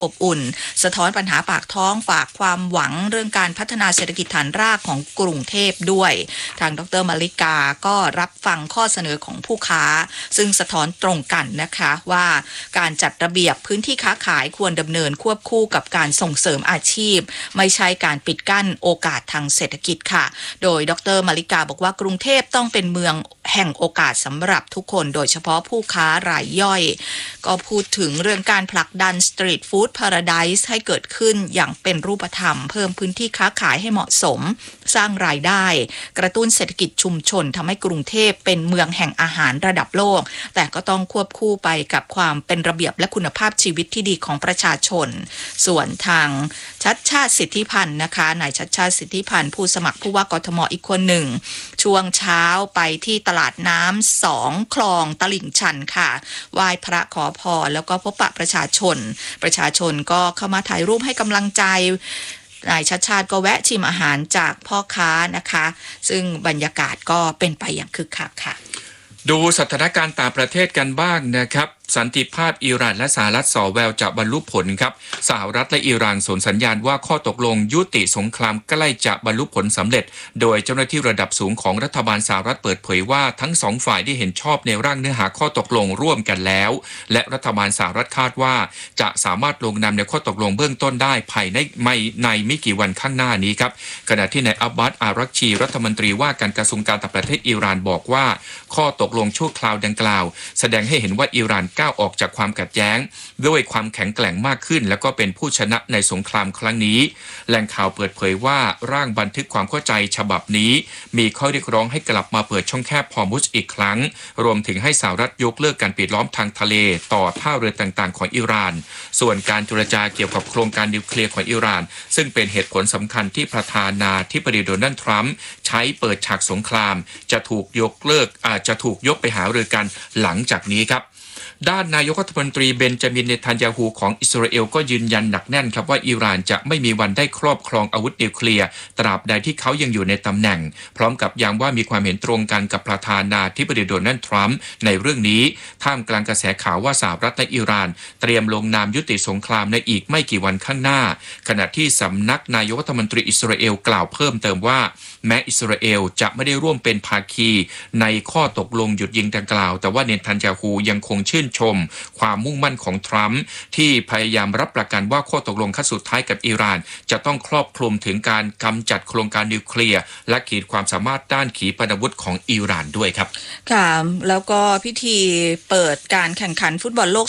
อบอุ่นสะท้อนปัญหาปากท้องฝากความหวังเรื่องการพัฒนาเศรษฐกิจฐานรากของกรุงเทพด้วยทางดร.มาริกาก็รับฟังข้อเสนอของผู้ค้าซึ่งสะท้อนตรงกันนะคะว่าการจัดระเบียบพื้นที่ค้าขายควรดำเนินควบคู่กับการส่งเสริมอาชีพไม่ใช่การปิดกั้นโอกาสทางเศรษฐกิจค่ะโดยดร.มาริกาบอกว่ากรุงเทพต้องเป็นเมืองแห่งโอกาสสำหรับทุกคนโดยเฉพาะผู้ค้ารายย่อยก็พูดถึงเรื่องการผลักดันสตรีทฟู้ดพาราไดซ์ให้เกิดขึ้นอย่างเป็นรูปธรรมเพิ่มพื้นที่ค้าขายให้เหมาะสมสร้างรายได้กระตุ้นเศรษฐกิจชุมชนทำให้กรุงเทพเป็นเมืองแห่งอาหารระดับโลกแต่ก็ต้องควบคู่ไปกับความเป็นระเบียบและคุณภาพชีวิตที่ดีของประชาชนส่วนทางชัชชาติสิทธิพันธ์นะคะนายชัชชาติสิทธิพันธ์ผู้สมัครผู้ว่ากทมอีกคนหนึ่งช่วงเช้าไปที่ตลาดน้ำ2 คลองตลิ่งชันค่ะไหว้พระขอพรแล้วก็พบปะประชาชนก็เข้ามาถ่ายรูปให้กำลังใจนายชัชชาติก็แวะชิมอาหารจากพ่อค้านะคะซึ่งบรรยากาศก็เป็นไปอย่างคึกคักค่ะดูสถานการณ์ต่างประเทศกันบ้างนะครับสันติภาพอิหร่านและสหรัฐส่อแววจะบรรลุผลครับสหรัฐและอิหร่านส่งสัญญาณว่าข้อตกลงยุติสงครามใกล้จะบรรลุผลสำเร็จโดยเจ้าหน้าที่ระดับสูงของรัฐบาลสหรัฐเปิดเผยว่าทั้งสองฝ่ายได้เห็นชอบในร่างเนื้อหาข้อตกลงร่วมกันแล้วและรัฐบาลสหรัฐคาดว่าจะสามารถลงนามในข้อตกลงเบื้องต้นได้ภายในไม่กี่วันข้างหน้านี้ครับขณะที่นายอับบาสอารักชีรัฐมนตรีว่าการกระทรวงการต่างประเทศอิหร่านบอกว่าข้อตกลงชั่วคราวดังกล่าวแสดงให้เห็นว่าอิหร่านก้าวออกจากความขัดแย้งด้วยความแข็งแกร่งมากขึ้นและก็เป็นผู้ชนะในสงครามครั้งนี้แหล่งข่าวเปิดเผยว่าร่างบันทึกความเข้าใจฉบับนี้มีข้อเรียกร้องให้กลับมาเปิดช่องแคบฮอร์มุซอีกครั้งรวมถึงให้สหรัฐยกเลิกการปิดล้อมทางทะเลต่อท่าเรือต่างๆของอิหร่านส่วนการเจรจาเกี่ยวกับโครงการนิวเคลียร์ของอิหร่านซึ่งเป็นเหตุผลสำคัญที่ประธานาธิบดีโดนัลด์ทรัมป์ใช้เปิดฉากสงครามจะถูกยกไปหารือกันหลังจากนี้ครับด้านนายกรัฐมนตรีเบนจามินเนทันยาฮูของอิสราเอลก็ยืนยันหนักแน่นครับว่าอิหร่านจะไม่มีวันได้ครอบครองอาวุธนิวเคลียร์ตราบใดที่เขายังอยู่ในตำแหน่งพร้อมกับย้ำว่ามีความเห็นตรงกันกับประธานาธิบดีโดนัลด์ทรัมป์ในเรื่องนี้ท่ามกลางกระแสข่าวว่าสหรัฐและอิหร่านเตรียมลงนามยุติสงครามในอีกไม่กี่วันข้างหน้าขณะที่สำนักนายกรัฐมนตรีอิสราเอลกล่าวเพิ่มเติมว่าแม้อิสราเอลจะไม่ได้ร่วมเป็นภาคีในข้อตกลงหยุดยิงดังกล่าวแต่ว่าเนทันยาฮูยังคงชื่นชมความมุ่งมั่นของทรัมป์ที่พยายามรับประกันว่าข้อตกลงขั้นสุดท้ายกับอิหร่านจะต้องครอบคลุมถึงการกำจัดโครงการนิวเคลียร์และขีดความสามารถด้านขีปนาวุธของอิหร่านด้วยครับค่ะแล้วก็พิธีเปิดการแข่งขันฟุตบอลโลก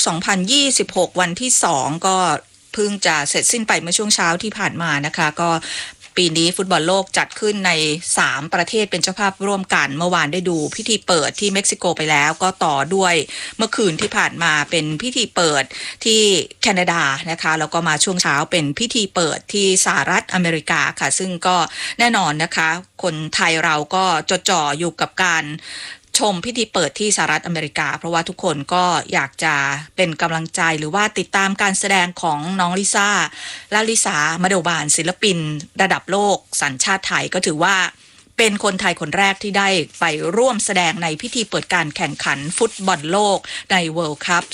2026 วันที่ 2 ก็เพิ่งจะเสร็จสิ้นไปเมื่อช่วงเช้าที่ผ่านมานะคะก็ปีนี้ฟุตบอลโลกจัดขึ้นใน3ประเทศเป็นเจ้าภาพร่วมกันเมื่อวานได้ดูพิธีเปิดที่เม็กซิโกไปแล้วก็ต่อด้วยเมื่อคืนที่ผ่านมาเป็นพิธีเปิดที่แคนาดานะคะแล้วก็มาช่วงเช้าเป็นพิธีเปิดที่สหรัฐอเมริกาค่ะซึ่งก็แน่นอนนะคะคนไทยเราก็จดจ่ออยู่กับการชมพิธีเปิดที่สหรัฐอเมริกาเพราะว่าทุกคนก็อยากจะเป็นกำลังใจหรือว่าติดตามการแสดงของน้องลิซ่าและลิสามาโดบานศิลปินระดับโลกสัญชาติไทยก็ถือว่าเป็นคนไทยคนแรกที่ได้ไปร่วมแสดงในพิธีเปิดการแข่งขันฟุตบอลโลกใน World Cup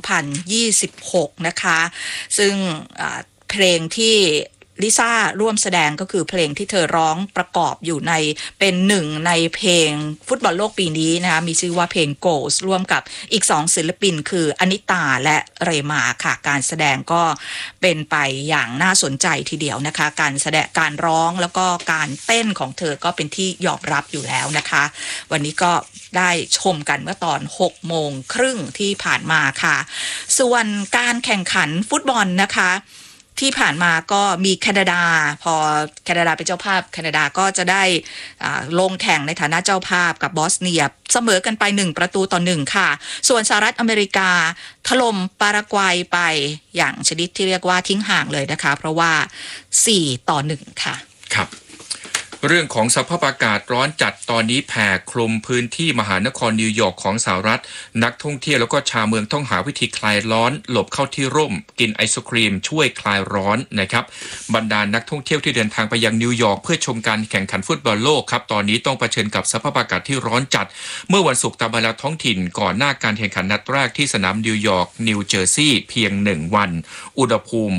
2026 นะคะซึ่งเพลงที่ลิซ่าร่วมแสดงก็คือเพลงที่เธอร้องประกอบอยู่ในเป็นหนึ่งในเพลงฟุตบอลโลกปีนี้นะคะมีชื่อว่าเพลง Goals ร่วมกับอีก2ศิลปินคืออนิตาและเรมาค่ะการแสดงก็เป็นไปอย่างน่าสนใจทีเดียวนะคะการแสดงการร้องแล้วก็การเต้นของเธอก็เป็นที่ยอมรับอยู่แล้วนะคะวันนี้ก็ได้ชมกันเมื่อตอน 18:30 ที่ผ่านมาค่ะส่วนการแข่งขันฟุตบอลนะคะที่ผ่านมาก็มีแคนาดาพอแคนาดาเป็นเจ้าภาพแคนาดาก็จะได้ลงแข่งในฐานะเจ้าภาพกับบอสเนียเสมอกันไป1-1ค่ะส่วนสหรัฐอเมริกาถล่มปารากวัยไปอย่างชนิดที่เรียกว่าทิ้งห่างเลยนะคะเพราะว่า4-1ค่ะครับเรื่องของสภาพอากาศร้อนจัดตอนนี้แผ่คลุมพื้นที่มหานครนิวยอร์กของสหรัฐนักท่องเที่ยวแล้วก็ชาวเมืองต้องหาวิธีคลายร้อนหลบเข้าที่ร่มกินไอศครีมช่วยคลายร้อนนะครับบรรดานักท่องเที่ยวที่เดินทางไปยังนิวยอร์กเพื่อชมการแข่งขันฟุตบอลโลกครับตอนนี้ต้องเผชิญกับสภาพอากาศที่ร้อนจัดเมื่อวันศุกร์ตามเวลาท้องถิ่นก่อนหน้าการแข่งขันนัดแรกที่สนามนิวยอร์กนิวเจอร์ซีย์เพียง1วันอุณหภูมิ